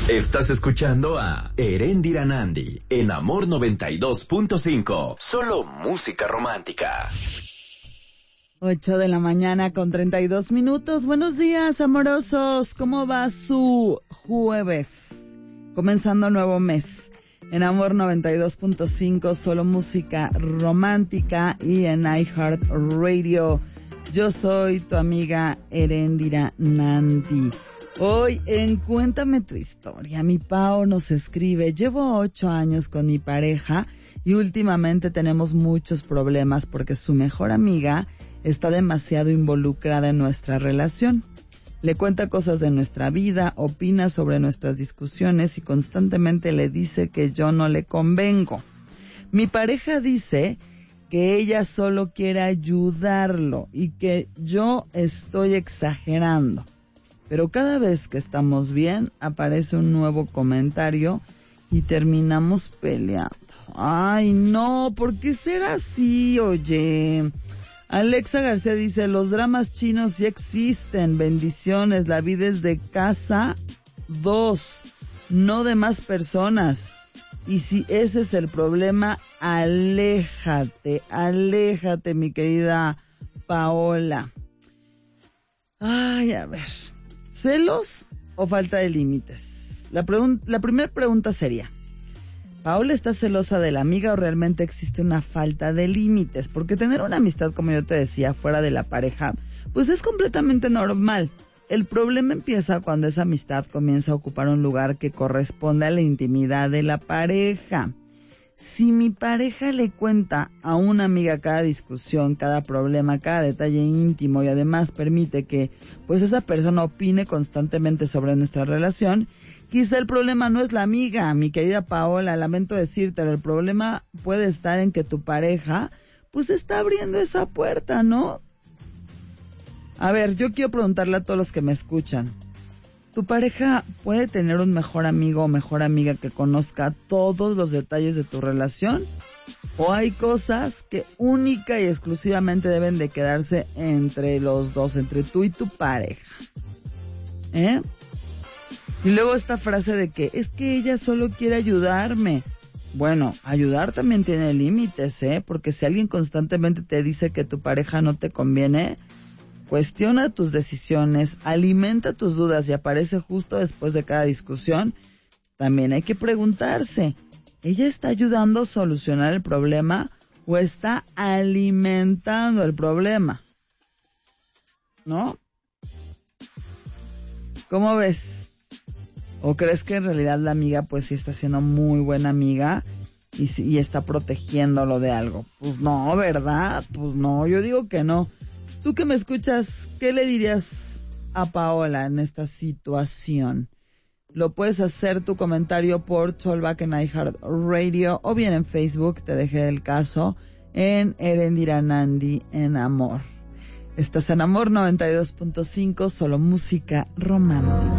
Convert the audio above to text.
Estás escuchando a Erendira Nandi en Amor 92.5. Solo música romántica. 8 de la mañana con 32 minutos. Buenos días, amorosos. ¿Cómo va su jueves? Comenzando nuevo mes. En Amor 92.5, solo música romántica, y en iHeartRadio. Yo soy tu amiga Erendira Nandi. Hoy en Cuéntame tu historia, mi Pao nos escribe: llevo 8 años con mi pareja y últimamente tenemos muchos problemas porque su mejor amiga está demasiado involucrada en nuestra relación. Le cuenta cosas de nuestra vida, opina sobre nuestras discusiones y constantemente le dice que yo no le convengo. Mi pareja dice que ella solo quiere ayudarlo y que yo estoy exagerando. Pero cada vez que estamos bien, aparece un nuevo comentario y terminamos peleando. Ay, no, ¿por qué será así, oye? Alexa García dice: los dramas chinos ya existen, bendiciones, la vida es de casa 2, no de más personas. Y si ese es el problema, aléjate, mi querida Paola. Ay, a ver, ¿celos o falta de límites? La primera pregunta sería: ¿Paola está celosa de la amiga o realmente existe una falta de límites? Porque tener una amistad, como yo te decía, fuera de la pareja, pues es completamente normal. El problema empieza cuando esa amistad comienza a ocupar un lugar que corresponde a la intimidad de la pareja. Si mi pareja le cuenta a una amiga cada discusión, cada problema, cada detalle íntimo, y además permite que pues esa persona opine constantemente sobre nuestra relación, quizá el problema no es la amiga, mi querida Paola, lamento decírtelo. El problema puede estar en que tu pareja pues está abriendo esa puerta, ¿no? A ver, yo quiero preguntarle a todos los que me escuchan: ¿tu pareja puede tener un mejor amigo o mejor amiga que conozca todos los detalles de tu relación? ¿O hay cosas que única y exclusivamente deben de quedarse entre los dos, entre tú y tu pareja? Y luego esta frase de que es que ella solo quiere ayudarme. Bueno, ayudar también tiene límites, porque si alguien constantemente te dice que tu pareja no te conviene, cuestiona tus decisiones, alimenta tus dudas y aparece justo después de cada discusión, también hay que preguntarse: ¿ella está ayudando a solucionar el problema o está alimentando el problema? ¿No? ¿Cómo ves? ¿O crees que en realidad la amiga pues sí está siendo muy buena amiga y está protegiéndolo de algo? Pues no, ¿verdad? Pues no, yo digo que no. Tú que me escuchas, ¿qué le dirías a Paola en esta situación? Lo puedes hacer tu comentario por Talkback en iHeartRadio o bien en Facebook, te dejé el caso, en Erendira Nandi en Amor. Estás en Amor 92.5, solo música romántica.